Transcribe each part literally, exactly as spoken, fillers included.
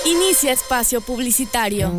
Inicia espacio publicitario.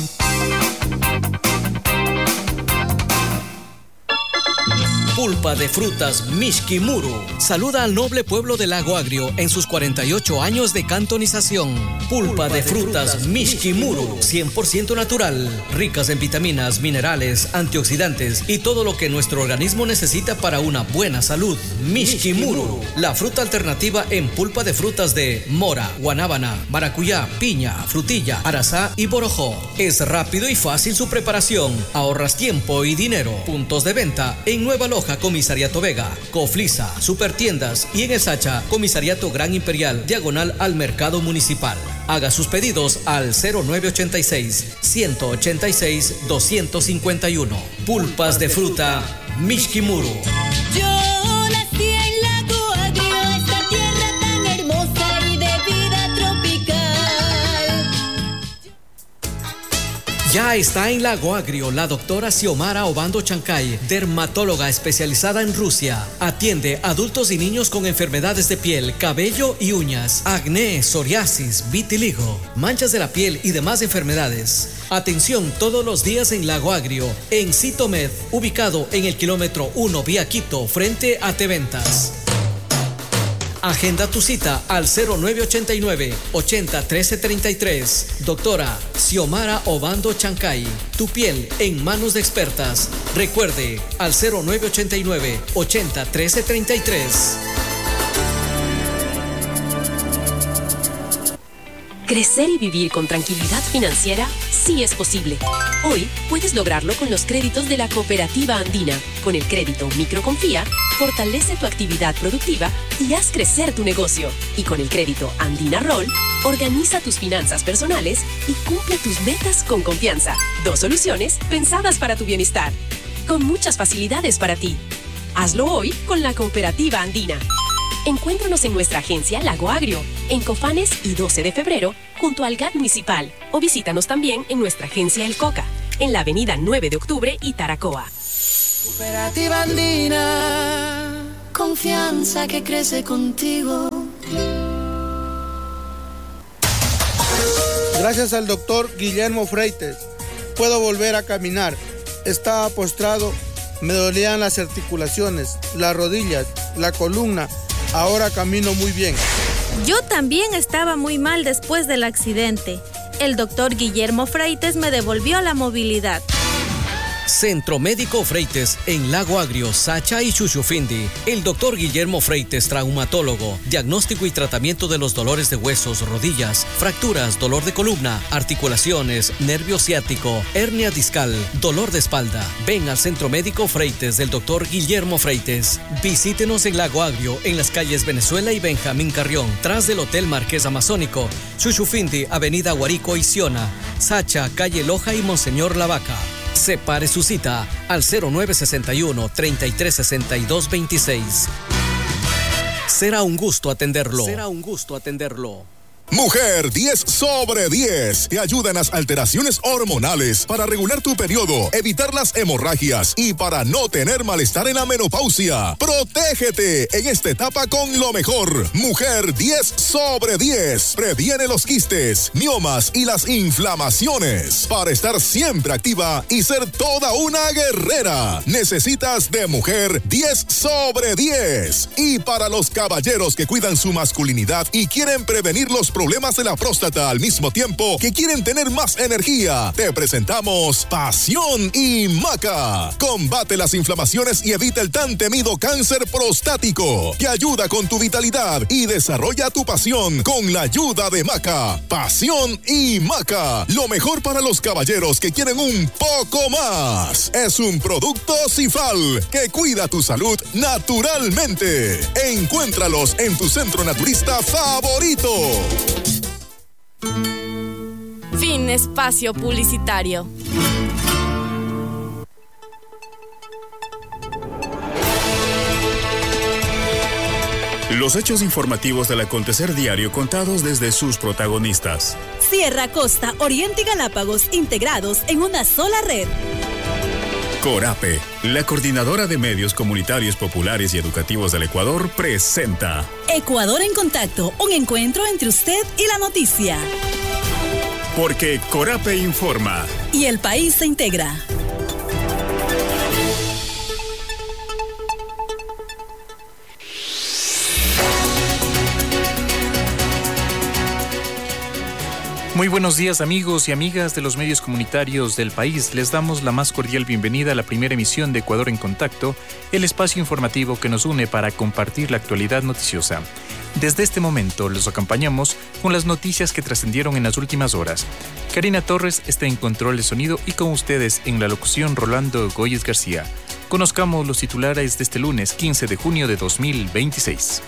Pulpa de frutas Mishkimuru saluda al noble pueblo del Lago Agrio en sus cuarenta y ocho años de cantonización. Pulpa de frutas Mishkimuru, cien por ciento natural, ricas en vitaminas, minerales, antioxidantes y todo lo que nuestro organismo necesita para una buena salud. Mishkimuru, la fruta alternativa en pulpa de frutas de mora, guanábana, maracuyá, piña, frutilla, arazá y borojó. Es rápido y fácil su preparación. Ahorras tiempo y dinero. Puntos de venta en Nueva Loja, Comisariato Vega, Coflisa, Supertiendas y en Esacha, Comisariato Gran Imperial, diagonal al Mercado Municipal. Haga sus pedidos al cero nueve ochenta y seis, ciento ochenta y seis, doscientos cincuenta y uno. Pulpas de fruta Mishkimuru. Yo nací en Lago Agrio, esta tierra tan hermosa y de vida tropical. Ya está en Lago Agrio la doctora Xiomara Obando Chancay, dermatóloga especializada en Rusia. Atiende adultos y niños con enfermedades de piel, cabello y uñas, acné, psoriasis, vitiligo, manchas de la piel y demás enfermedades. Atención todos los días en Lago Agrio, en Citomed, ubicado en el kilómetro uno vía Quito, frente a Teventas. Agenda tu cita al cero nueve ochenta y nueve, ochenta, trece treinta y tres. Doctora Xiomara Obando Chancay, tu piel en manos de expertas. Recuerde, al cero nueve ochenta y nueve, ochenta, trece treinta y tres. Crecer y vivir con tranquilidad financiera sí es posible. Hoy puedes lograrlo con los créditos de la Cooperativa Andina. Con el crédito Microconfía, fortalece tu actividad productiva y haz crecer tu negocio. Y con el crédito Andina Roll, organiza tus finanzas personales y cumple tus metas con confianza. Dos soluciones pensadas para tu bienestar, con muchas facilidades para ti. Hazlo hoy con la Cooperativa Andina. Encuéntranos en nuestra agencia Lago Agrio, en Cofanes y doce de febrero, junto al G A T Municipal. O visítanos también en nuestra agencia El Coca, en la avenida nueve de octubre y Taracoa. Cooperativa Andina, confianza que crece contigo. Gracias al doctor Guillermo Freites, puedo volver a caminar. Estaba postrado, me dolían las articulaciones, las rodillas, la columna. Ahora camino muy bien. Yo también estaba muy mal después del accidente. El doctor Guillermo Freites me devolvió la movilidad. Centro Médico Freites en Lago Agrio, Sacha y Chuchufindi. El doctor Guillermo Freites, traumatólogo, diagnóstico y tratamiento de los dolores de huesos, rodillas, fracturas, dolor de columna, articulaciones, nervio ciático, hernia discal, dolor de espalda. Ven al Centro Médico Freites del doctor Guillermo Freites. Visítenos en Lago Agrio, en las calles Venezuela y Benjamín Carrión, tras del Hotel Marqués Amazónico, Chuchufindi, Avenida Guarico y Siona, Sacha, calle Loja y Monseñor Lavaca. Separe su cita al cero nueve sesenta y uno, treinta y tres sesenta y dos veintiséis. Será un gusto atenderlo. Será un gusto atenderlo. Mujer diez sobre diez te ayuda en las alteraciones hormonales para regular tu periodo, evitar las hemorragias y para no tener malestar en la menopausia. Protégete en esta etapa con lo mejor. Mujer diez sobre diez previene los quistes, miomas y las inflamaciones para estar siempre activa y ser toda una guerrera. Necesitas de Mujer diez sobre diez. Y para los caballeros que cuidan su masculinidad y quieren prevenir los problemas de la próstata al mismo tiempo que quieren tener más energía, te presentamos Pasión y Maca. Combate las inflamaciones y evita el tan temido cáncer prostático. Te ayuda con tu vitalidad y desarrolla tu pasión con la ayuda de Maca. Pasión y Maca, lo mejor para los caballeros que quieren un poco más. Es un producto Cifal que cuida tu salud naturalmente. Encuéntralos en tu centro naturista favorito. Fin espacio publicitario. Los hechos informativos del acontecer diario contados desde sus protagonistas. Sierra, Costa, Oriente y Galápagos integrados en una sola red. Corape, la coordinadora de medios comunitarios populares y educativos del Ecuador, presenta Ecuador en Contacto, un encuentro entre usted y la noticia. Porque Corape informa. Y el país se integra. Muy buenos días, amigos y amigas de los medios comunitarios del país. Les damos la más cordial bienvenida a la primera emisión de Ecuador en Contacto, el espacio informativo que nos une para compartir la actualidad noticiosa. Desde este momento los acompañamos con las noticias que trascendieron en las últimas horas. Karina Torres está en control de sonido y con ustedes en la locución Rolando Góyez García. Conozcamos los titulares de este lunes quince de junio de dos mil veintiséis.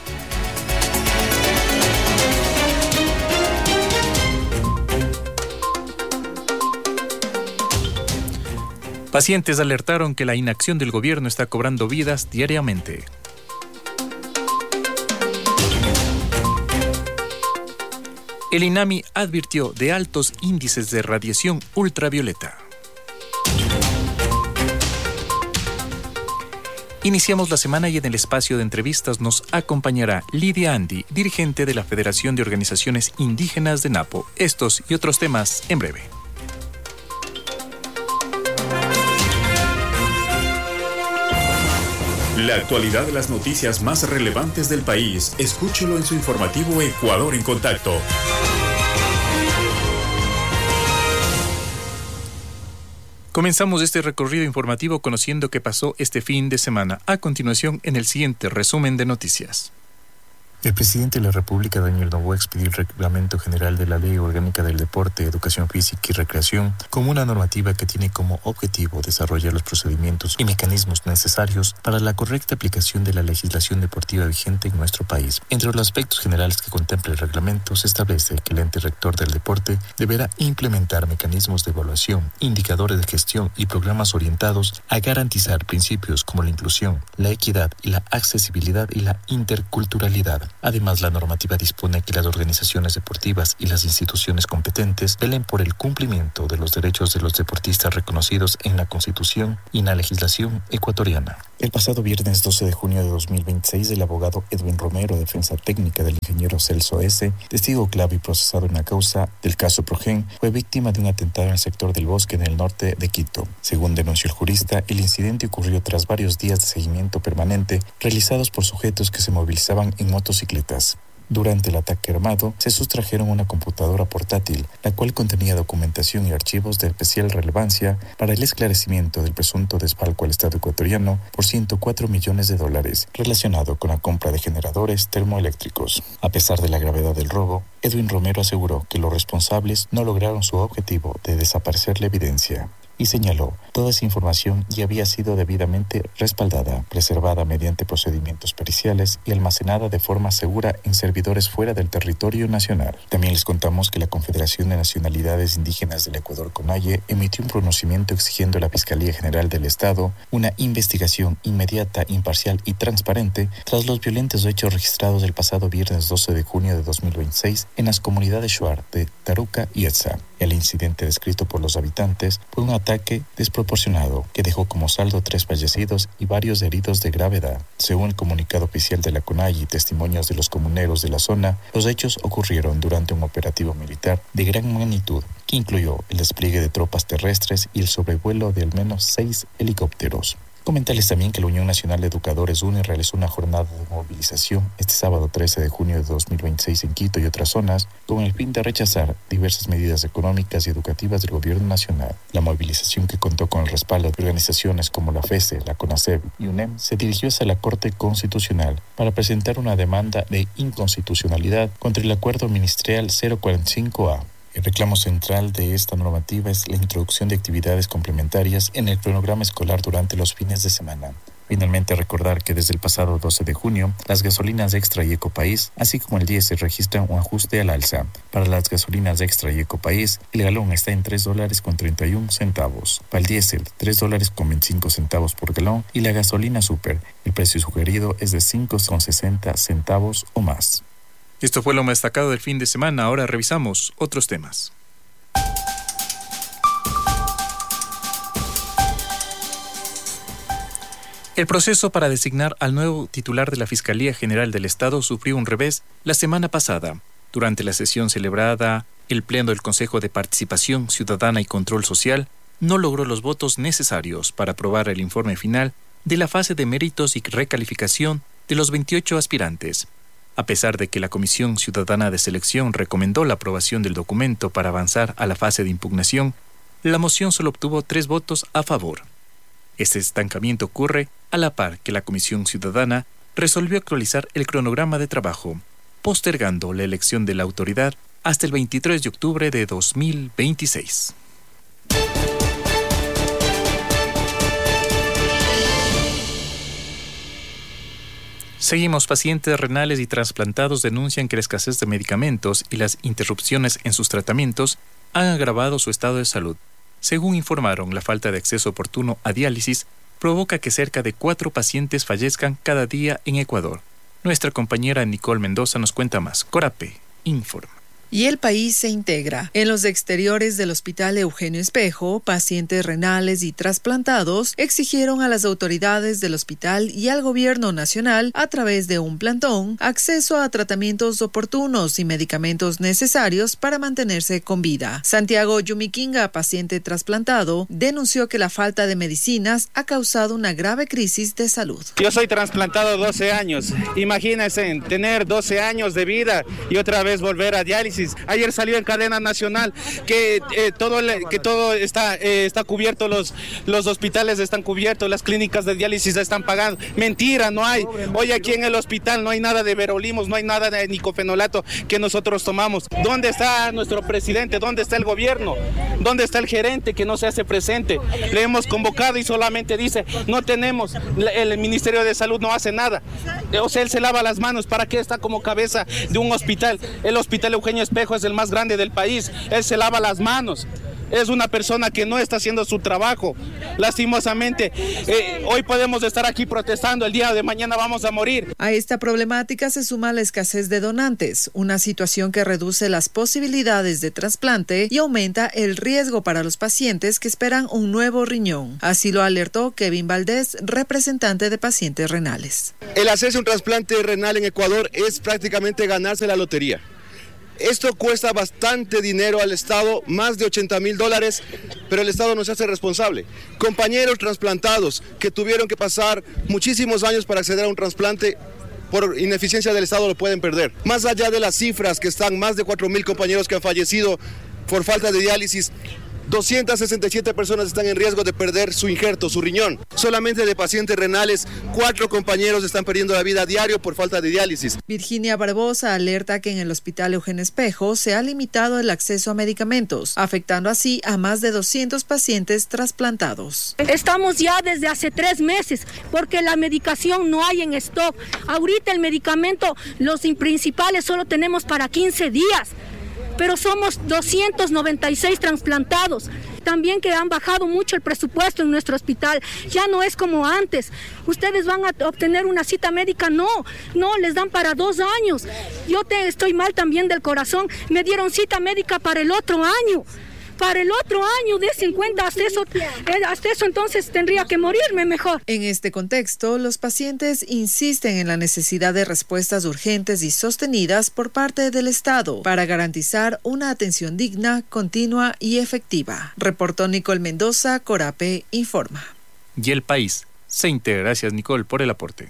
Pacientes alertaron que la inacción del gobierno está cobrando vidas diariamente. El INAMI advirtió de altos índices de radiación ultravioleta. Iniciamos la semana y en el espacio de entrevistas nos acompañará Lidia Andy, dirigente de la Federación de Organizaciones Indígenas de Napo. Estos y otros temas en breve. La actualidad de las noticias más relevantes del país, escúchelo en su informativo Ecuador en Contacto. Comenzamos este recorrido informativo conociendo qué pasó este fin de semana. A continuación, en el siguiente resumen de noticias. El presidente de la República, Daniel Noboa, expidió el Reglamento General de la Ley Orgánica del Deporte, Educación Física y Recreación como una normativa que tiene como objetivo desarrollar los procedimientos y mecanismos necesarios para la correcta aplicación de la legislación deportiva vigente en nuestro país. Entre los aspectos generales que contempla el reglamento se establece que el ente rector del deporte deberá implementar mecanismos de evaluación, indicadores de gestión y programas orientados a garantizar principios como la inclusión, la equidad y la accesibilidad y la interculturalidad. Además, la normativa dispone que las organizaciones deportivas y las instituciones competentes velen por el cumplimiento de los derechos de los deportistas reconocidos en la Constitución y en la legislación ecuatoriana. El pasado viernes doce de junio de dos mil veintiséis, el abogado Edwin Romero, defensa técnica del ingeniero Celso S., testigo clave y procesado en la causa del caso Progen, fue víctima de un atentado en el sector del Bosque en el norte de Quito. Según denunció el jurista, el incidente ocurrió tras varios días de seguimiento permanente realizados por sujetos que se movilizaban en motocicletas. Durante el ataque armado, se sustrajeron una computadora portátil, la cual contenía documentación y archivos de especial relevancia para el esclarecimiento del presunto desfalco al Estado ecuatoriano por ciento cuatro millones de dólares, relacionado con la compra de generadores termoeléctricos. A pesar de la gravedad del robo, Edwin Romero aseguró que los responsables no lograron su objetivo de desaparecer la evidencia. Y señaló, toda esa información ya había sido debidamente respaldada, preservada mediante procedimientos periciales y almacenada de forma segura en servidores fuera del territorio nacional. También les contamos que la Confederación de Nacionalidades Indígenas del Ecuador, CONAIE, emitió un pronunciamiento exigiendo a la Fiscalía General del Estado una investigación inmediata, imparcial y transparente tras los violentos hechos registrados el pasado viernes doce de junio de dos mil veintiséis en las comunidades Shuar de Taruca y Etza. El incidente descrito por los habitantes fue un ataque desproporcionado que dejó como saldo tres fallecidos y varios heridos de gravedad. Según el comunicado oficial de la CONAIE y testimonios de los comuneros de la zona, los hechos ocurrieron durante un operativo militar de gran magnitud que incluyó el despliegue de tropas terrestres y el sobrevuelo de al menos seis helicópteros. Comentarles también que la Unión Nacional de Educadores UNE realizó una jornada de movilización este sábado trece de junio de dos mil veintiséis en Quito y otras zonas con el fin de rechazar diversas medidas económicas y educativas del gobierno nacional. La movilización, que contó con el respaldo de organizaciones como la FESE, la CONACEB y UNEM, se dirigió hacia la Corte Constitucional para presentar una demanda de inconstitucionalidad contra el Acuerdo Ministerial cero cuarenta y cinco A. El reclamo central de esta normativa es la introducción de actividades complementarias en el cronograma escolar durante los fines de semana. Finalmente, recordar que desde el pasado doce de junio, las gasolinas Extra y Ecopaís, así como el diésel, registran un ajuste al alza. Para las gasolinas Extra y Ecopaís, el galón está en tres dólares con treinta y un centavos. Para el diésel, tres dólares con veinticinco centavos por galón. Y la gasolina Super, el precio sugerido es de cinco con sesenta centavos o más. Esto fue lo más destacado del fin de semana. Ahora revisamos otros temas. El proceso para designar al nuevo titular de la Fiscalía General del Estado sufrió un revés la semana pasada. Durante la sesión celebrada el Pleno del Consejo de Participación Ciudadana y Control Social no logró los votos necesarios para aprobar el informe final de la fase de méritos y recalificación de los veintiocho aspirantes. A pesar de que la Comisión Ciudadana de Selección recomendó la aprobación del documento para avanzar a la fase de impugnación, la moción solo obtuvo tres votos a favor. Este estancamiento ocurre a la par que la Comisión Ciudadana resolvió actualizar el cronograma de trabajo, postergando la elección de la autoridad hasta el veintitrés de octubre de dos mil veintiséis. Seguimos. Pacientes renales y trasplantados denuncian que la escasez de medicamentos y las interrupciones en sus tratamientos han agravado su estado de salud. Según informaron, la falta de acceso oportuno a diálisis provoca que cerca de cuatro pacientes fallezcan cada día en Ecuador. Nuestra compañera Nicole Mendoza nos cuenta más. Corape informa. Y el país se integra. En los exteriores del Hospital Eugenio Espejo, pacientes renales y trasplantados exigieron a las autoridades del hospital y al gobierno nacional, a través de un plantón, acceso a tratamientos oportunos y medicamentos necesarios para mantenerse con vida. Santiago Yumiquinga, paciente trasplantado, denunció que la falta de medicinas ha causado una grave crisis de salud. Yo soy trasplantado doce años. Imagínense tener doce años de vida y otra vez volver a diálisis. Ayer salió en cadena nacional que eh, todo le, que todo está eh, está cubierto, los los hospitales están cubiertos, las clínicas de diálisis están pagando. Mentira, no hay. Hoy aquí en el hospital no hay nada de verolimos, no hay nada de nicofenolato que nosotros tomamos. ¿Dónde está nuestro presidente? ¿Dónde está el gobierno? ¿Dónde está el gerente que no se hace presente? Le hemos convocado y solamente dice, no tenemos, el Ministerio de Salud no hace nada. O sea, él se lava las manos. ¿Para qué está como cabeza de un hospital? El Hospital Eugenio Espejo es el más grande del país. Él se lava las manos. Es una persona que no está haciendo su trabajo. Lastimosamente, eh, hoy podemos estar aquí protestando, el día de mañana vamos a morir. A esta problemática se suma la escasez de donantes, una situación que reduce las posibilidades de trasplante y aumenta el riesgo para los pacientes que esperan un nuevo riñón. Así lo alertó Kevin Valdés, representante de pacientes renales. El hacerse un trasplante renal en Ecuador es prácticamente ganarse la lotería. Esto cuesta bastante dinero al Estado, más de ochenta mil dólares, pero el Estado no se hace responsable. Compañeros trasplantados que tuvieron que pasar muchísimos años para acceder a un trasplante, por ineficiencia del Estado lo pueden perder. Más allá de las cifras que están, más de cuatro mil compañeros que han fallecido por falta de diálisis, doscientas sesenta y siete personas están en riesgo de perder su injerto, su riñón. Solamente de pacientes renales, cuatro compañeros están perdiendo la vida a diario por falta de diálisis. Virginia Barbosa alerta que en el Hospital Eugenio Espejo se ha limitado el acceso a medicamentos, afectando así a más de doscientos pacientes trasplantados. Estamos ya desde hace tres meses porque la medicación no hay en stock. Ahorita el medicamento, los principales solo tenemos para quince días. Pero somos doscientos noventa y seis trasplantados. También que han bajado mucho el presupuesto en nuestro hospital. Ya no es como antes. Ustedes van a obtener una cita médica. No, no, les dan para dos años. Yo te, estoy mal también del corazón. Me dieron cita médica para el otro año. Para el otro año de cincuenta, hasta eso, hasta eso entonces tendría que morirme mejor. En este contexto, los pacientes insisten en la necesidad de respuestas urgentes y sostenidas por parte del Estado para garantizar una atención digna, continua y efectiva. Reportó Nicole Mendoza, Corape informa. Y el país se integra. Gracias, Nicole, por el aporte.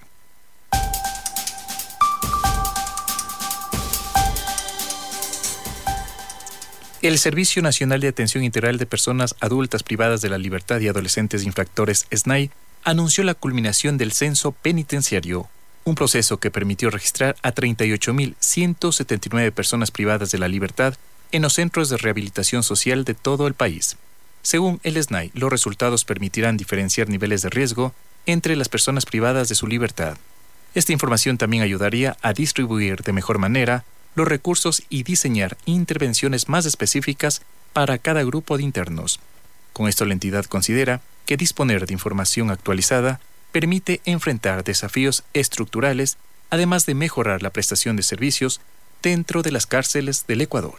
El Servicio Nacional de Atención Integral de Personas Adultas Privadas de la Libertad y Adolescentes Infractores, S N A I, anunció la culminación del censo penitenciario, un proceso que permitió registrar a treinta y ocho mil ciento setenta y nueve personas privadas de la libertad en los centros de rehabilitación social de todo el país. Según el S N A I, los resultados permitirán diferenciar niveles de riesgo entre las personas privadas de su libertad. Esta información también ayudaría a distribuir de mejor manera los recursos y diseñar intervenciones más específicas para cada grupo de internos. Con esto, la entidad considera que disponer de información actualizada permite enfrentar desafíos estructurales, además de mejorar la prestación de servicios dentro de las cárceles del Ecuador.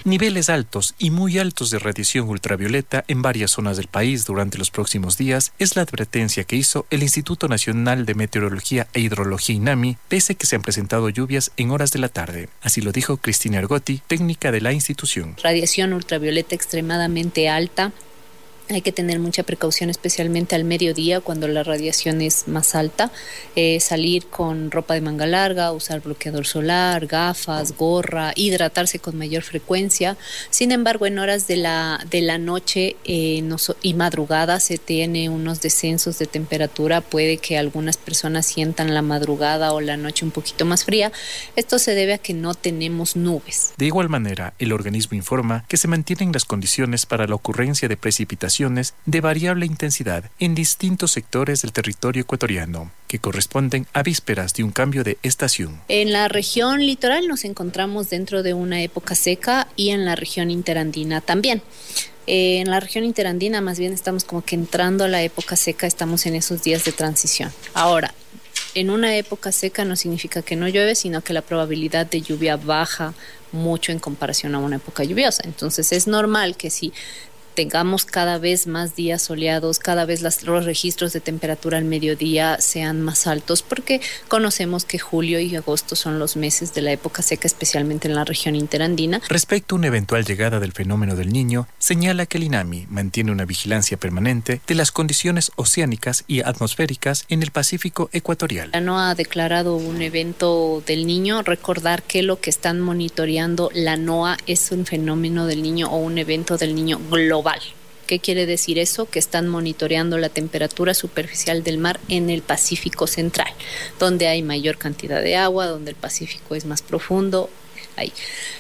Niveles altos y muy altos de radiación ultravioleta en varias zonas del país durante los próximos días es la advertencia que hizo el Instituto Nacional de Meteorología e Hidrología INAMI, pese que se han presentado lluvias en horas de la tarde. Así lo dijo Cristina Ergotti, técnica de la institución. Radiación ultravioleta extremadamente alta. Hay que tener mucha precaución, especialmente al mediodía, cuando la radiación es más alta. Eh, salir con ropa de manga larga, usar bloqueador solar, gafas, gorra, hidratarse con mayor frecuencia. Sin embargo, en horas de la, de la noche eh, no so, y madrugada se tiene unos descensos de temperatura. Puede que algunas personas sientan la madrugada o la noche un poquito más fría. Esto se debe a que no tenemos nubes. De igual manera, el organismo informa que se mantienen las condiciones para la ocurrencia de precipitaciones de variable intensidad en distintos sectores del territorio ecuatoriano, que corresponden a vísperas de un cambio de estación. En la región litoral nos encontramos dentro de una época seca y en la región interandina también. Eh, en la región interandina más bien estamos como que entrando a la época seca, estamos en esos días de transición. Ahora, en una época seca no significa que no llueve, sino que la probabilidad de lluvia baja mucho en comparación a una época lluviosa. Entonces es normal que si tengamos cada vez más días soleados, cada vez las, los registros de temperatura al mediodía sean más altos, porque conocemos que julio y agosto son los meses de la época seca, especialmente en la región interandina. Respecto a una eventual llegada del fenómeno del Niño, señala que el INAMI mantiene una vigilancia permanente de las condiciones oceánicas y atmosféricas en el Pacífico ecuatorial. La NOAA ha declarado un evento del Niño. Recordar que lo que están monitoreando la NOAA es un fenómeno del Niño o un evento del Niño global. ¿Qué quiere decir eso? Que están monitoreando la temperatura superficial del mar en el Pacífico Central, donde hay mayor cantidad de agua, donde el Pacífico es más profundo. Ahí.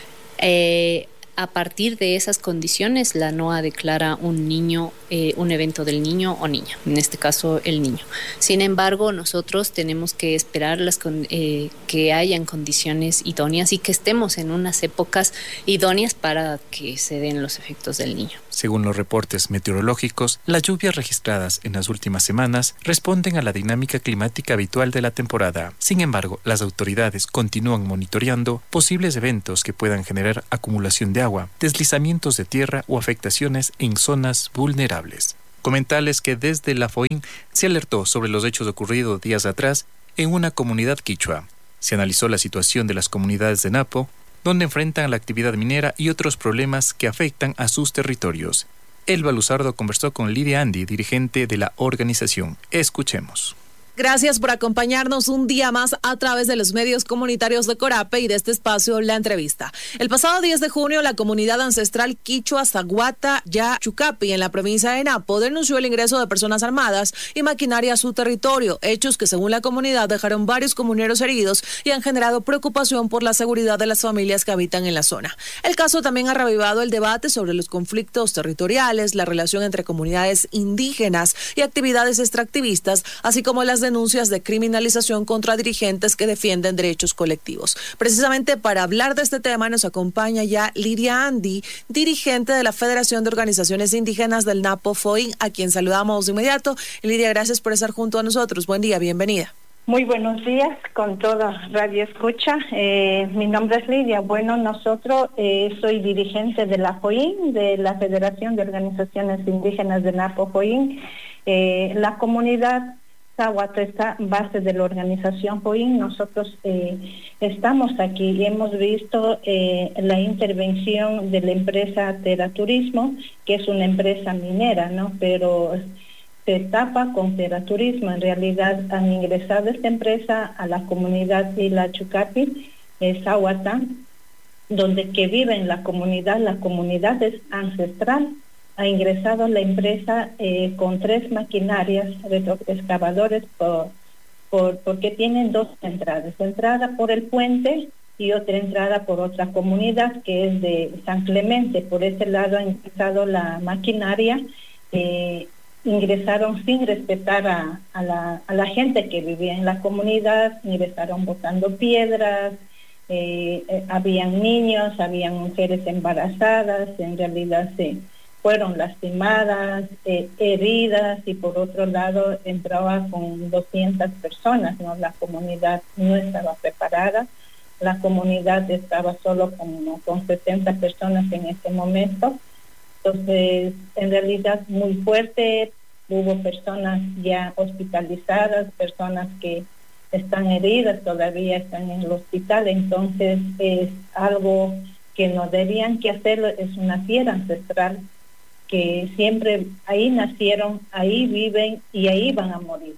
Eh, a partir de esas condiciones, la NOAA declara un niño, eh, un evento del niño o niña, en este caso el niño. Sin embargo, nosotros tenemos que esperar las con, eh, que hayan condiciones idóneas y que estemos en unas épocas idóneas para que se den los efectos del niño. Según los reportes meteorológicos, las lluvias registradas en las últimas semanas responden a la dinámica climática habitual de la temporada. Sin embargo, las autoridades continúan monitoreando posibles eventos que puedan generar acumulación de agua, deslizamientos de tierra o afectaciones en zonas vulnerables. Comentarles que desde la FOIN se alertó sobre los hechos ocurridos días atrás en una comunidad quichua. Se analizó la situación de las comunidades de Napo, donde enfrentan la actividad minera y otros problemas que afectan a sus territorios. Elba Luzardo conversó con Lidia Andy, dirigente de la organización. Escuchemos. Gracias por acompañarnos un día más a través de los medios comunitarios de Corape y de este espacio La Entrevista. El pasado diez de junio, la comunidad ancestral quichua Zaguata Ya Chucapi en la provincia de Napo denunció el ingreso de personas armadas y maquinaria a su territorio, hechos que según la comunidad dejaron varios comuneros heridos y han generado preocupación por la seguridad de las familias que habitan en la zona. El caso también ha revivado el debate sobre los conflictos territoriales, la relación entre comunidades indígenas y actividades extractivistas, así como las denuncias de criminalización contra dirigentes que defienden derechos colectivos. Precisamente para hablar de este tema nos acompaña ya Lidia Andy, dirigente de la Federación de Organizaciones Indígenas del Napo FOIN, a quien saludamos de inmediato. Lidia, gracias por estar junto a nosotros. Buen día, bienvenida. Muy buenos días con toda Radio Escucha. Eh, mi nombre es Lidia. Bueno, nosotros eh, soy dirigente de la FOIN, de la Federación de Organizaciones Indígenas de Napo FOIN. Eh, la comunidad Zaguata está base de la organización FOIN. Nosotros eh, estamos aquí y hemos visto eh, la intervención de la empresa Teraturismo, que es una empresa minera, ¿no? Pero se tapa con Teraturismo. En realidad han ingresado esta empresa a la comunidad de la Chucapi, eh, Zaguata, donde que vive en la comunidad, la comunidad es ancestral. Ha ingresado la empresa eh, con tres maquinarias, retroexcavadores, por, por, porque tienen dos entradas. Entrada por el puente y otra entrada por otra comunidad que es de San Clemente. Por ese lado ha ingresado la maquinaria. Eh, ingresaron sin respetar a, a, la, a la gente que vivía en la comunidad, ingresaron botando piedras, eh, eh, habían niños, habían mujeres embarazadas, en realidad se fueron lastimadas, eh, heridas, y por otro lado entraba con doscientas personas, ¿no? La comunidad no estaba preparada. la comunidad estaba solo como con setenta personas en ese momento. Entonces, en realidad muy fuerte, hubo personas ya hospitalizadas, personas que están heridas, todavía están en el hospital, entonces es algo que no debían que hacerlo, es una tierra ancestral que siempre ahí nacieron, ahí viven y ahí van a morir.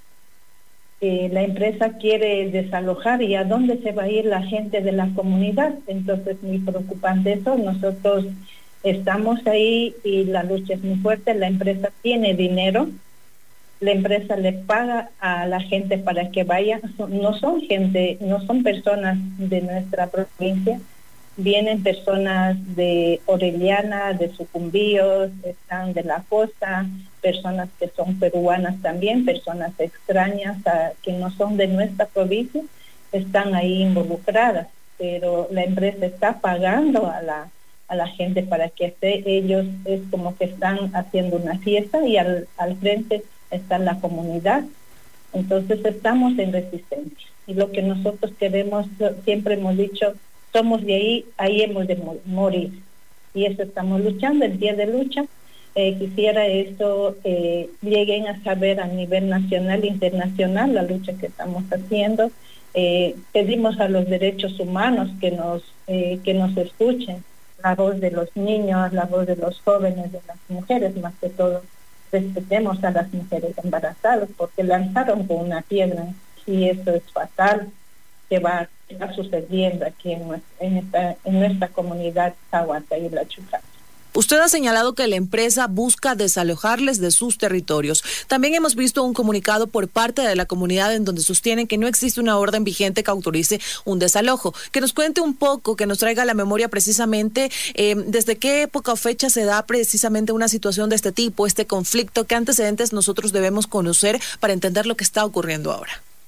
Eh, la empresa quiere desalojar y a dónde se va a ir la gente de la comunidad, entonces muy preocupante eso. Nosotros estamos ahí y la lucha es muy fuerte, la empresa tiene dinero, la empresa le paga a la gente para que vaya, no son gente, no son personas de nuestra provincia, vienen personas de Orellana, de Sucumbíos, están de la costa, personas que son peruanas también, personas extrañas a, que no son de nuestra provincia, están ahí involucradas, pero la empresa está pagando a la, a la gente para que esté, ellos es como que están haciendo una fiesta y al, al frente está la comunidad, entonces estamos en resistencia. Y lo que nosotros queremos, siempre hemos dicho, somos de ahí, ahí hemos de morir. Y eso estamos luchando, el día de lucha. Eh, quisiera esto eh, lleguen a saber a nivel nacional e internacional la lucha que estamos haciendo. Eh, pedimos a los derechos humanos que nos, eh, que nos escuchen, la voz de los niños, la voz de los jóvenes, de las mujeres, más que todo. Respetemos a las mujeres embarazadas porque lanzaron con una piedra y eso es fatal que va a estar sucediendo aquí en nuestra, en esta, en nuestra comunidad Zaguata y La Chucapi. Usted ha señalado que la empresa busca desalojarles de sus territorios. También hemos visto un comunicado por parte de la comunidad en donde sostienen que no existe una orden vigente que autorice un desalojo. Que nos cuente un poco, que nos traiga a la memoria precisamente eh, desde qué época o fecha se da precisamente una situación de este tipo, este conflicto, qué antecedentes nosotros debemos conocer para entender lo que está ocurriendo ahora.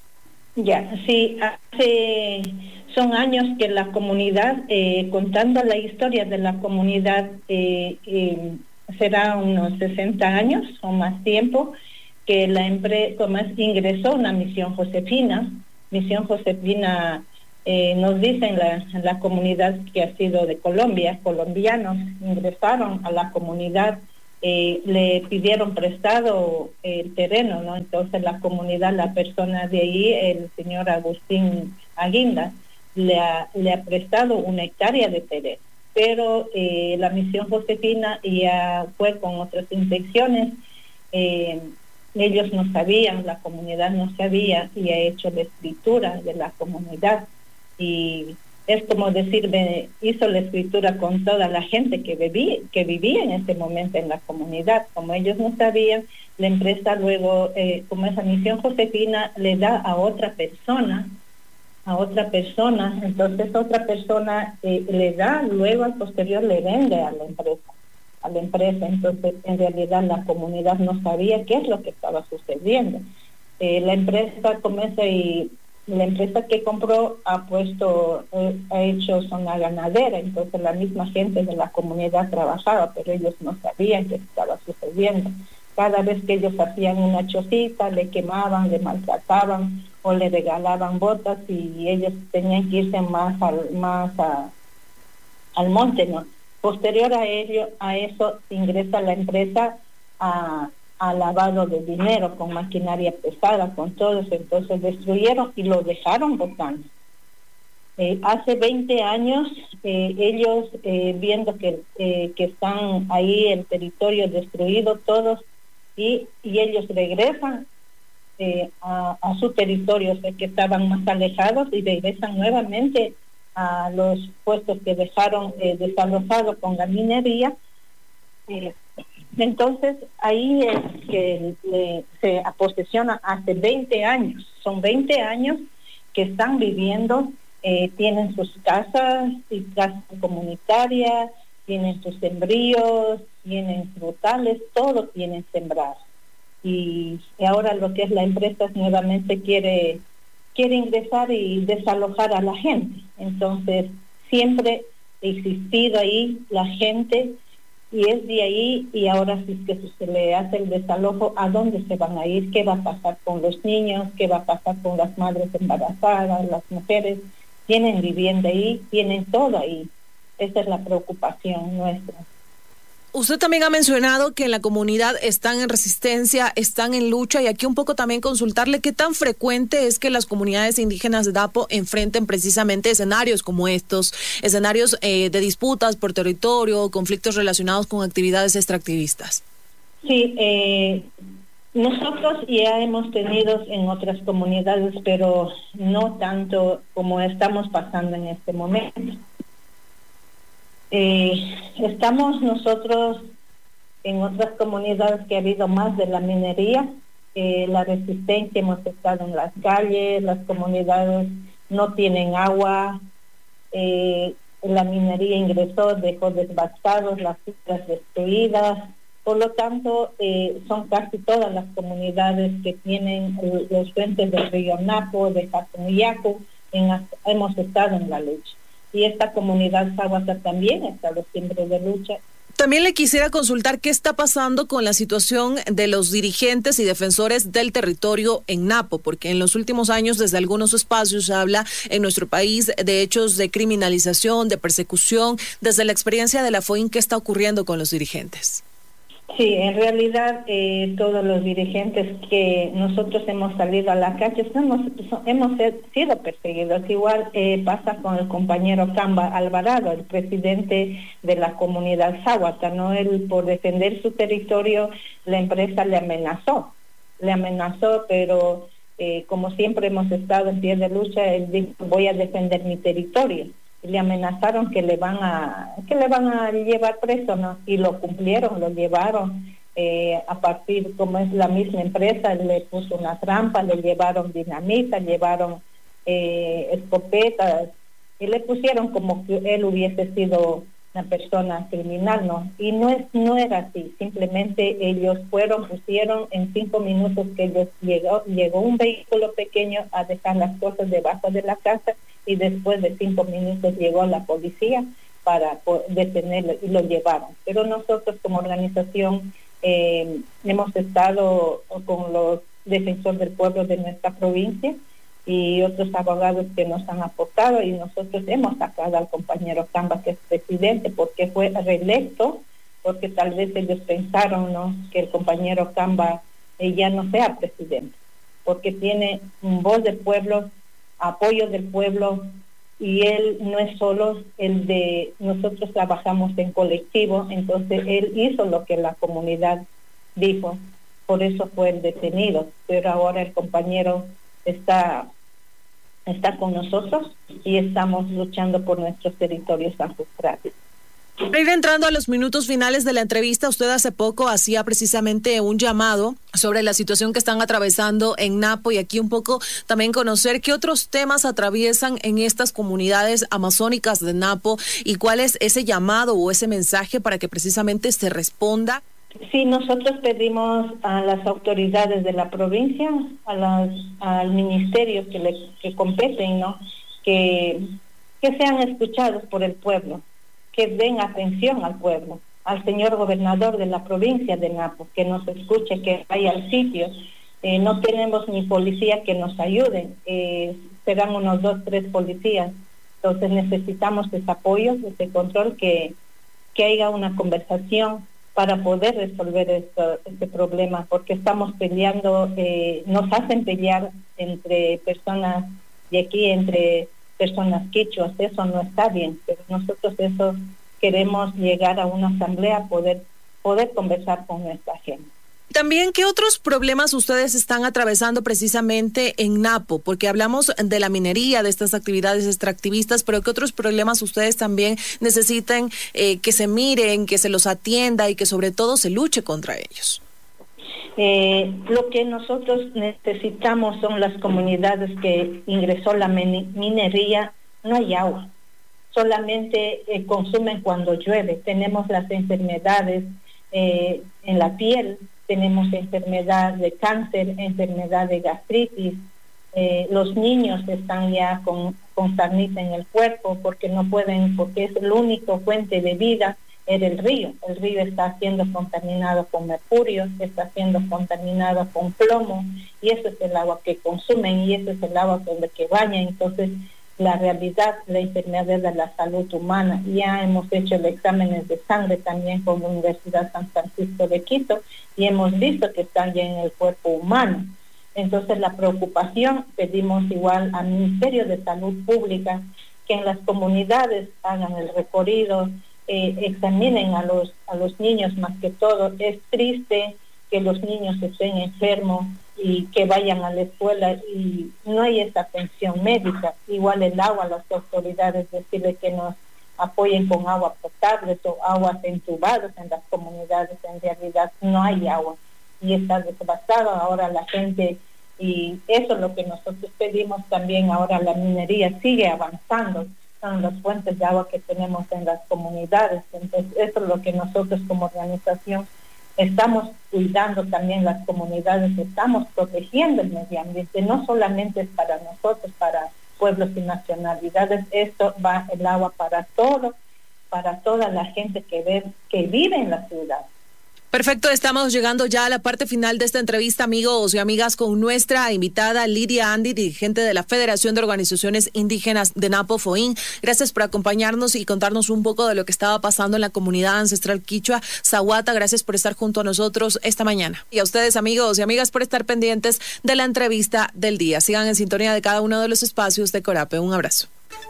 Ya, sí, hace, son años que la comunidad, eh, contando la historia de la comunidad, eh, eh, será unos sesenta años o más tiempo, que la empresa ingresó una misión Josefina. Misión Josefina eh, nos dice en la, en la comunidad que ha sido de Colombia, colombianos ingresaron a la comunidad. Eh, le pidieron prestado el terreno, ¿no? Entonces la comunidad, la persona de ahí, el señor Agustín Aguinda, le ha, le ha prestado una hectárea de terreno. Pero eh, la misión Josefina ya fue con otras intenciones, eh, ellos no sabían, la comunidad no sabía y ha hecho la escritura de la comunidad. Y es como decir, hizo la escritura con toda la gente que vivía, que vivía en ese momento en la comunidad. Como ellos no sabían, la empresa luego, eh, como esa misión Josefina, le da a otra persona, a otra persona, entonces otra persona eh, le da, luego al posterior le vende a la empresa, a la empresa. Entonces, en realidad la comunidad no sabía qué es lo que estaba sucediendo. Eh, la empresa comienza y la empresa que compró ha puesto, eh, ha hecho zona ganadera, entonces la misma gente de la comunidad trabajaba, pero ellos no sabían qué estaba sucediendo. Cada vez que ellos hacían una chocita, le quemaban, le maltrataban o le regalaban botas y ellos tenían que irse más al, más a, al monte, ¿no? Posterior a ello, a eso ingresa la empresa a a lavado de dinero con maquinaria pesada, con todos, entonces destruyeron y lo dejaron botando. Eh, hace veinte años, eh, ellos eh, viendo que, eh, que están ahí el territorio destruido todos y, y ellos regresan eh, a, a su territorio, o sea, que estaban más alejados y regresan nuevamente a los puestos que dejaron eh, desalojados con la minería. Eh, Entonces, ahí es que le, se posesiona hace veinte años. Son veinte años que están viviendo, eh, tienen sus casas y casas comunitarias, tienen sus sembríos, tienen frutales, todo tienen sembrado. Y, y ahora lo que es la empresa nuevamente quiere, quiere ingresar y desalojar a la gente. Entonces, siempre ha existido ahí la gente. Y es de ahí, y ahora si es que se le hace el desalojo, ¿a dónde se van a ir? ¿Qué va a pasar con los niños? ¿Qué va a pasar con las madres embarazadas, las mujeres? tienen vivienda ahí, tienen todo ahí. Esa es la preocupación nuestra. Usted también ha mencionado que en la comunidad están en resistencia, están en lucha, y aquí un poco también consultarle qué tan frecuente es que las comunidades indígenas de Napo enfrenten precisamente escenarios como estos, escenarios eh, de disputas por territorio, conflictos relacionados con actividades extractivistas. Sí, eh, nosotros ya hemos tenido en otras comunidades, pero no tanto como estamos pasando en este momento. Eh, estamos nosotros en otras comunidades que ha habido más de la minería, eh, la resistencia, hemos estado en las calles, las comunidades no tienen agua, eh, la minería ingresó, dejó devastados, las islas destruidas, por lo tanto eh, son casi todas las comunidades que tienen eh, los fuentes del río Napo, de Jatumillaco, hemos estado en la lucha. Y esta comunidad Zaguata también ha estado siempre de lucha. También le quisiera consultar qué está pasando con la situación de los dirigentes y defensores del territorio en Napo, porque en los últimos años desde algunos espacios se habla en nuestro país de hechos de criminalización, de persecución. Desde la experiencia de la FOIN, ¿qué está ocurriendo con los dirigentes? Sí, en realidad eh, todos los dirigentes que nosotros hemos salido a la calle hemos, hemos sido perseguidos. Igual eh, pasa con el compañero Camba Alvarado, el presidente de la comunidad Zaguata, ¿no? Él, por defender su territorio, la empresa le amenazó, le amenazó, pero eh, como siempre hemos estado en pie de lucha, él dijo, voy a defender mi territorio. Le amenazaron que le van a que le van a llevar preso, ¿no? Y lo cumplieron, lo llevaron eh, a partir, como es la misma empresa, le puso una trampa, le llevaron dinamita, llevaron eh, escopetas y le pusieron como que él hubiese sido una persona criminal, ¿no? Y no es no era así, simplemente ellos fueron, pusieron en cinco minutos que ellos llegó, llegó un vehículo pequeño a dejar las cosas debajo de la casa, y después de cinco minutos llegó la policía para detenerlo y lo llevaron. Pero nosotros como organización eh, hemos estado con los defensores del pueblo de nuestra provincia y otros abogados que nos han aportado, y nosotros hemos sacado al compañero Camba, que es presidente, porque fue reelecto, porque tal vez ellos pensaron, ¿no?, que el compañero Camba eh, ya no sea presidente, porque tiene un voz del pueblo, apoyo del pueblo, y él no es solo el de nosotros, trabajamos en colectivo, entonces él hizo lo que la comunidad dijo, por eso fue el detenido, pero ahora el compañero está está con nosotros y estamos luchando por nuestros territorios ancestrales. Para ir entrando a los minutos finales de la entrevista, usted hace poco hacía precisamente un llamado sobre la situación que están atravesando en Napo, y aquí un poco también conocer qué otros temas atraviesan en estas comunidades amazónicas de Napo y cuál es ese llamado o ese mensaje para que precisamente se responda. Sí, nosotros pedimos a las autoridades de la provincia, a las, al ministerio que le que competen, ¿no?, que, que sean escuchados por el pueblo, que den atención al pueblo, al señor gobernador de la provincia de Napo, que nos escuche, que vaya al sitio. Eh, no tenemos ni policía que nos ayude, eh, serán unos dos, tres policías, entonces necesitamos ese apoyo, ese control, que, que haya una conversación para poder resolver esto, este problema, porque estamos peleando, eh, nos hacen pelear entre personas de aquí, entre personas quichuas, eso no está bien, pero nosotros eso queremos llegar a una asamblea, poder, poder conversar con nuestra gente. También, ¿qué otros problemas ustedes están atravesando precisamente en Napo? Porque hablamos de la minería, de estas actividades extractivistas, pero ¿qué otros problemas ustedes también necesitan eh, que se miren, que se los atienda y que sobre todo se luche contra ellos? Eh, lo que nosotros necesitamos son las comunidades que ingresó la minería, no hay agua, solamente eh, consumen cuando llueve. Tenemos las enfermedades eh, en la piel, tenemos enfermedad de cáncer, enfermedad de gastritis, eh, los niños están ya con, con sarnita en el cuerpo porque no pueden, porque es la única fuente de vida, era el río. El río está siendo contaminado con mercurio, está siendo contaminado con plomo, y eso es el agua que consumen y eso es el agua con la que bañan. Entonces la realidad, la enfermedad de la salud humana. Ya hemos hecho los exámenes de sangre también con la Universidad San Francisco de Quito y hemos visto que están ya en el cuerpo humano. Entonces la preocupación, pedimos igual al Ministerio de Salud Pública que en las comunidades hagan el recorrido, eh, examinen a los, a los niños más que todo. Es triste que los niños estén enfermos y que vayan a la escuela y no hay esa atención médica. Igual el agua, las autoridades decirle que nos apoyen con agua potable o aguas entubadas en las comunidades. En realidad no hay agua y está devastado ahora la gente, y eso es lo que nosotros pedimos también. Ahora la minería sigue avanzando, son las fuentes de agua que tenemos en las comunidades. Entonces eso es lo que nosotros como organización estamos cuidando también las comunidades, estamos protegiendo el medio ambiente, no solamente es para nosotros, para pueblos y nacionalidades, esto va el agua para todo, para toda la gente que, ve, que vive en la ciudad. Perfecto, estamos llegando ya a la parte final de esta entrevista, amigos y amigas, con nuestra invitada Lidia Andy, dirigente de la Federación de Organizaciones Indígenas de Napo Foin. Gracias por acompañarnos y contarnos un poco de lo que estaba pasando en la comunidad ancestral quichua Zaguata. Gracias por estar junto a nosotros esta mañana. Y a ustedes, amigos y amigas, por estar pendientes de la entrevista del día. Sigan en sintonía de cada uno de los espacios de Corape. Un abrazo.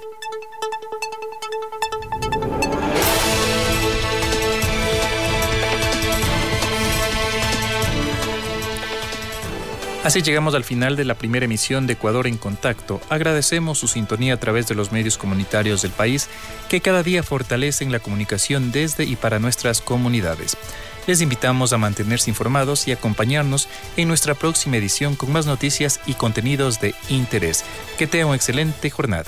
Así llegamos al final de la primera emisión de Ecuador en Contacto. Agradecemos su sintonía a través de los medios comunitarios del país que cada día fortalecen la comunicación desde y para nuestras comunidades. Les invitamos a mantenerse informados y acompañarnos en nuestra próxima edición con más noticias y contenidos de interés. Que tengan una excelente jornada.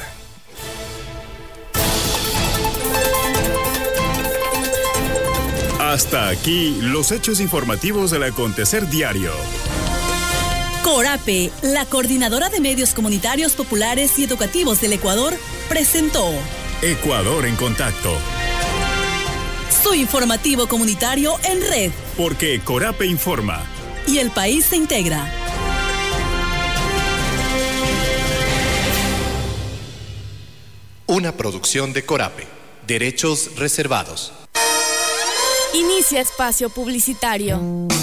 Hasta aquí los hechos informativos del acontecer diario. Corape, la coordinadora de medios comunitarios populares y educativos del Ecuador, presentó Ecuador en Contacto. Su informativo comunitario en red. Porque Corape informa. Y el país se integra. Una producción de Corape. Derechos reservados. Inicia espacio publicitario.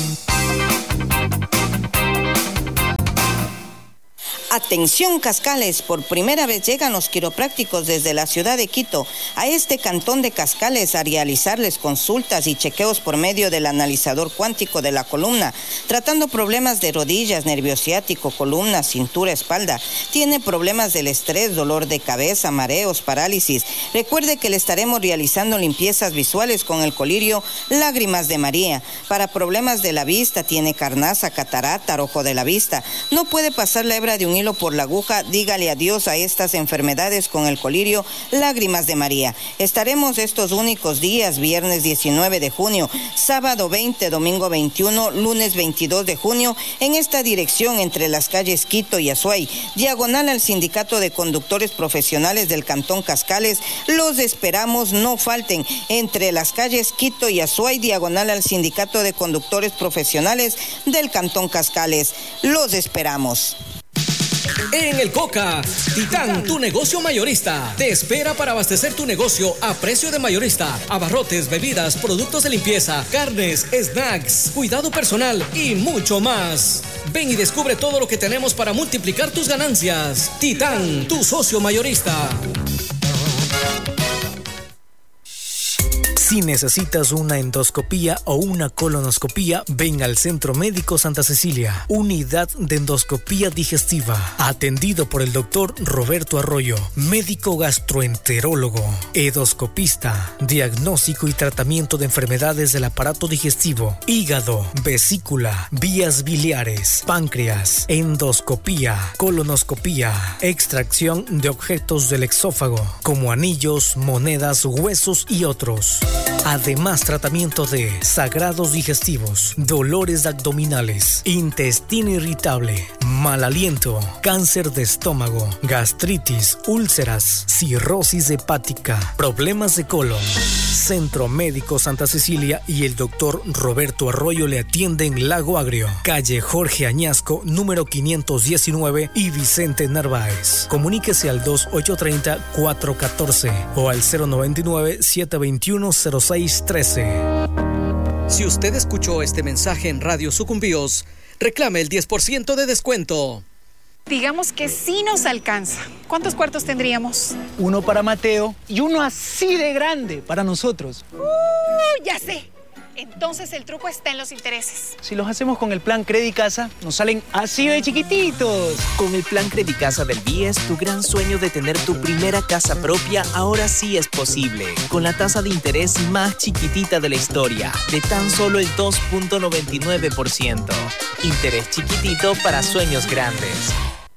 Atención Cascales, por primera vez llegan los quiroprácticos desde la ciudad de Quito a este cantón de Cascales a realizarles consultas y chequeos por medio del analizador cuántico de la columna, tratando problemas de rodillas, nervio ciático, columna, cintura, espalda. Tiene problemas del estrés, dolor de cabeza, mareos, parálisis. Recuerde que le estaremos realizando limpiezas visuales con el colirio Lágrimas de María. Para problemas de la vista, tiene carnaza, catarata, ojo de la vista. No puede pasar la hebra de un hilo por la aguja. Dígale adiós a estas enfermedades con el colirio Lágrimas de María. Estaremos estos únicos días, viernes diecinueve de junio, sábado veinte, domingo veintiuno, lunes veintidós de junio, en esta dirección entre las calles Quito y Azuay, diagonal al Sindicato de Conductores Profesionales del Cantón Cascales. Los esperamos, no falten, entre las calles Quito y Azuay, diagonal al Sindicato de Conductores Profesionales del Cantón Cascales. Los esperamos. En el Coca, Titán, tu negocio mayorista, te espera para abastecer tu negocio a precio de mayorista. Abarrotes, bebidas, productos de limpieza, carnes, snacks, cuidado personal y mucho más. Ven y descubre todo lo que tenemos para multiplicar tus ganancias. Titán, tu socio mayorista. Si necesitas una endoscopía o una colonoscopía, ven al Centro Médico Santa Cecilia, unidad de endoscopía digestiva, atendido por el doctor Roberto Arroyo, médico gastroenterólogo, endoscopista, diagnóstico y tratamiento de enfermedades del aparato digestivo, hígado, vesícula, vías biliares, páncreas, endoscopía, colonoscopía, extracción de objetos del exófago, como anillos, monedas, huesos y otros. Además, tratamiento de sagrados digestivos, dolores abdominales, intestino irritable, mal aliento, cáncer de estómago, gastritis, úlceras, cirrosis hepática, problemas de colon. Centro Médico Santa Cecilia y el doctor Roberto Arroyo le atienden Lago Agrio, calle Jorge Añasco, número quinientos diecinueve y Vicente Narváez. Comuníquese al dos ocho tres cero, cuatro uno cuatro o al cero nueve nueve, siete dos uno, cero seis uno tres. Si usted escuchó este mensaje en Radio Sucumbíos, reclame el diez por ciento de descuento. Digamos que sí nos alcanza. ¿Cuántos cuartos tendríamos? Uno para Mateo y uno así de grande para nosotros. ¡Uh! Ya sé. Entonces el truco está en los intereses. Si los hacemos con el plan Credicasa, nos salen así de chiquititos. Con el plan Credicasa del B I E S, tu gran sueño de tener tu primera casa propia ahora sí es posible. Con la tasa de interés más chiquitita de la historia, de tan solo el dos punto noventa y nueve por ciento. Interés chiquitito para sueños grandes.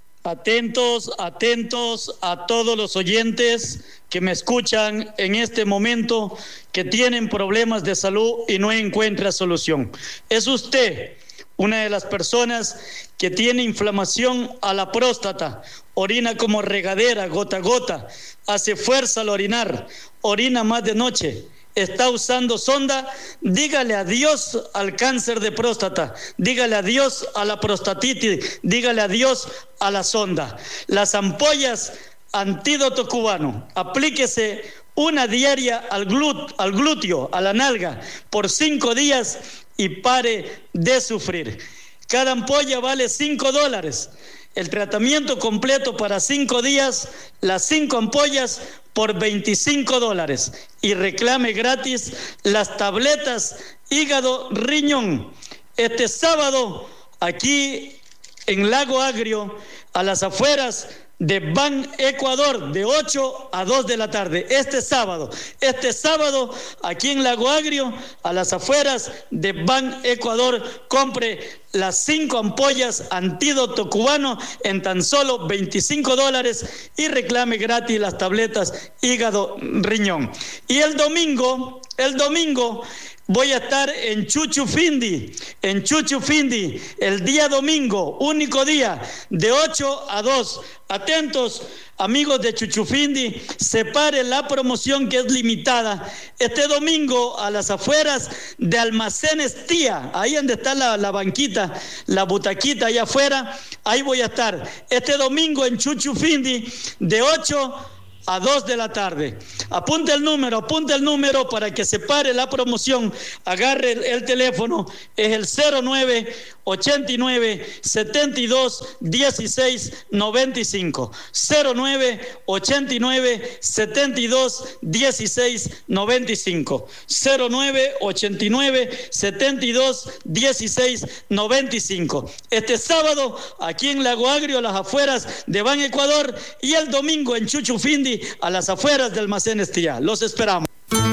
Atentos, atentos a todos los oyentes que me escuchan en este momento, que tienen problemas de salud y no encuentra solución. ¿Es usted una de las personas que tiene inflamación a la próstata, orina como regadera, gota a gota, hace fuerza al orinar, orina más de noche, está usando sonda? Dígale adiós al cáncer de próstata, dígale adiós a la prostatitis, dígale adiós a la sonda. Las ampollas antídoto cubano, aplíquese una diaria al, glut, al glúteo, a la nalga, por cinco días y pare de sufrir. Cada ampolla vale cinco dólares. El tratamiento completo para cinco días, las cinco ampollas por veinticinco dólares. Y reclame gratis las tabletas hígado riñón. Este sábado, aquí en Lago Agrio, a las afueras de Ban Ecuador, de ocho a dos de la tarde. Este sábado, este sábado, aquí en Lago Agrio, a las afueras de Ban Ecuador, compre las cinco ampollas antídoto cubano en tan solo veinticinco dólares y reclame gratis las tabletas hígado riñón. Y el domingo, el domingo, voy a estar en Chuchufindi, en Chuchufindi, el día domingo, único día, de ocho a dos. Atentos, amigos de Chuchufindi, separe la promoción que es limitada. Este domingo, a las afueras de Almacenes Tía, ahí donde está la, la banquita, la butaquita allá afuera, ahí voy a estar. Este domingo en Chuchufindi, de ocho a dos de la tarde. Apunte el número, apunte el número para que se pare la promoción. Agarre el, el teléfono, es el cero nueve ochenta y nueve, setenta y dos, dieciséis, noventa y cinco. cero nueve ochenta y nueve, setenta y dos, dieciséis, noventa y cinco. cero nueve ochenta y nueve, setenta y dos, dieciséis, noventa y cinco. Este sábado, aquí en Lago Agrio, a las afueras de Ban Ecuador, y el domingo en Chuchufindi, a las afueras del Almacén Estía. Los esperamos.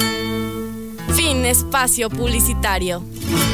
Fin espacio publicitario.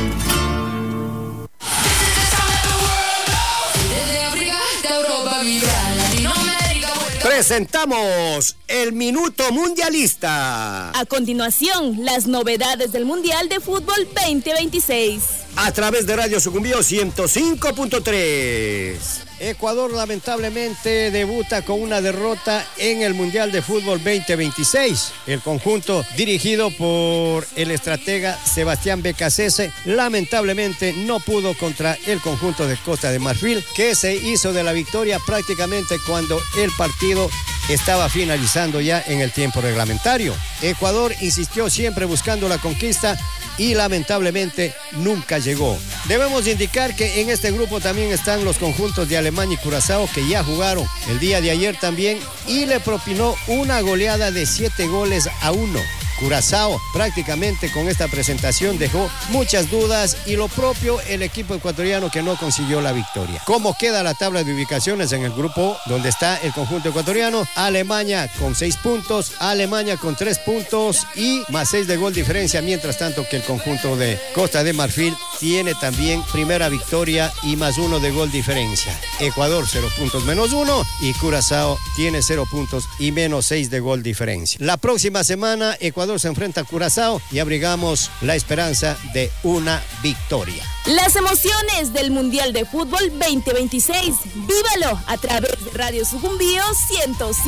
Presentamos el Minuto Mundialista. A continuación, las novedades del Mundial de Fútbol veinte veintiséis. A través de Radio Sucumbíos ciento cinco punto tres. Ecuador lamentablemente debuta con una derrota en el Mundial de Fútbol veinte veintiséis. El conjunto dirigido por el estratega Sebastián Becasese lamentablemente no pudo contra el conjunto de Costa de Marfil, que se hizo de la victoria prácticamente cuando el partido estaba finalizando ya en el tiempo reglamentario. Ecuador insistió siempre buscando la conquista y lamentablemente nunca llegó. Debemos indicar que en este grupo también están los conjuntos de Alemania y Curazao, que ya jugaron el día de ayer también y le propinó una goleada de siete goles a uno. Curazao prácticamente con esta presentación dejó muchas dudas, y lo propio el equipo ecuatoriano, que no consiguió la victoria. ¿Cómo queda la tabla de ubicaciones en el grupo donde está el conjunto ecuatoriano? Alemania con seis puntos, Alemania con tres puntos y más seis de gol diferencia, mientras tanto que el conjunto de Costa de Marfil tiene también primera victoria y más uno de gol diferencia. Ecuador cero puntos menos uno y Curazao tiene cero puntos y menos seis de gol diferencia. La próxima semana Ecuador se enfrenta a Curazao y abrigamos la esperanza de una victoria. Las emociones del Mundial de Fútbol veinte veintiséis. Vívalo a través de Radio Sucumbío ciento cinco.